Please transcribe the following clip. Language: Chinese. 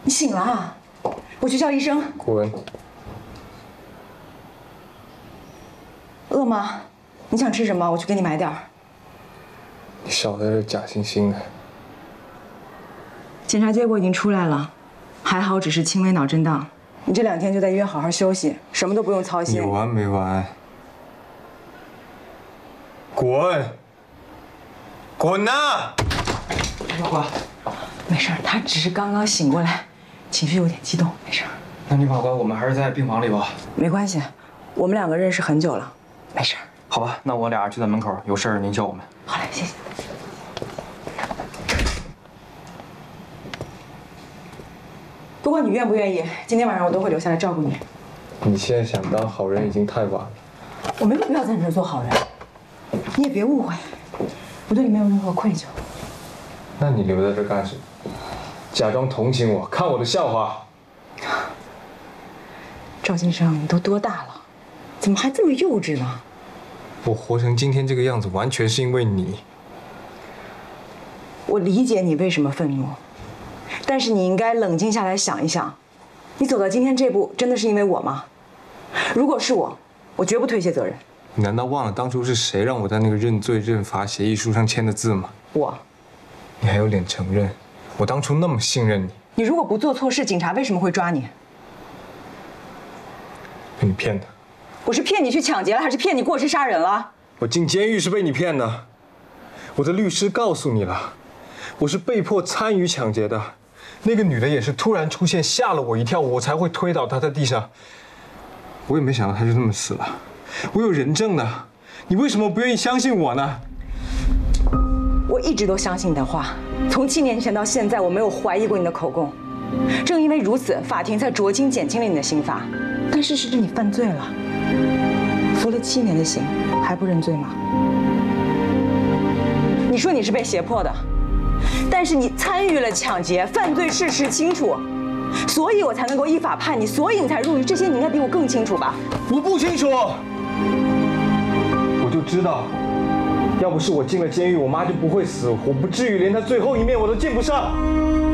你醒了啊？我去叫医生。 滚！ 饿吗？你想吃什么？我去给你买点儿。 你少在这假惺惺的。 检查结果已经出来了，还好只是轻微脑震荡。你这2天就在医院好好休息，什么都不用操心。 你完没完？滚！滚呐！ 老管， 没事，他只是刚刚醒过来，情绪有点激动，没事。 那女法官，我们还是在病房里吧。 没关系，我们2个认识很久了，没事。 好吧，那我俩就在门口，有事儿您叫我们。 好嘞，谢谢。不管你愿不愿意，今天晚上我都会留下来照顾你。 你现在想当好人已经太晚了。 我没有必要在你这儿做好人，你也别误会，我对你没有任何愧疚。 那你留在这干什么？假装同情我，看我的笑话。 赵先生，你都多大了，怎么还这么幼稚呢？ 我活成今天这个样子，完全是因为你。 我理解你为什么愤怒，但是你应该冷静下来想一想，你走到今天这步，真的是因为我吗？如果是我，我绝不推卸责任。 你难道忘了当初是谁让我在那个认罪认罚协议书上签的字吗？ 我。 你还有脸承认？我当初那么信任你。 你如果不做错事，警察为什么会抓你？ 被你骗的。 我是骗你去抢劫了，还是骗你过失杀人了？ 我进监狱是被你骗的。我的律师告诉你了，我是被迫参与抢劫的。那个女的也是突然出现，吓了我一跳，我才会推倒她在地上。我也没想到她就这么死了。我有人证的，你为什么不愿意相信我呢？ 我一直都相信你的话，从7年前到现在，我没有怀疑过你的口供。正因为如此，法庭才酌情减轻了你的刑罚。但事实是你犯罪了，服了7年的刑，还不认罪吗？你说你是被胁迫的，但是你参与了抢劫，犯罪事实清楚，所以我才能够依法判你，所以你才入狱。这些你应该比我更清楚吧？ 我不清楚，我就知道。要不是我进了监狱，我妈就不会死，我不至于连她最后一面我都见不上。